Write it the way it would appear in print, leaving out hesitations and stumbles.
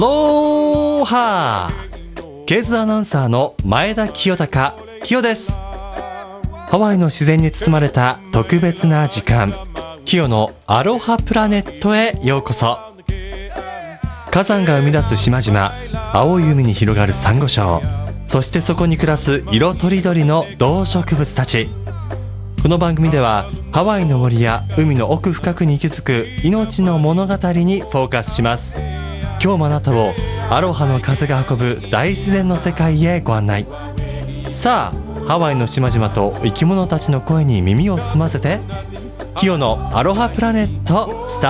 ローハーケーズアナウンサーの前田清隆清です。ハワイの自然に包まれた特別な時間、清のアロハプラネットへようこそ。火山が生み出す島々、青い海に広がるサンゴ礁、そしてそこに暮らす色とりどりの動植物たち。この番組ではハワイの森や海の奥深くに息づく命の物語にフォーカスします。今日もあなたをアロハの風が運ぶ大自然の世界へご案内。さあ、ハワイの島々と生き物たちの声に耳を澄ませて、清のアロハプラネットスタート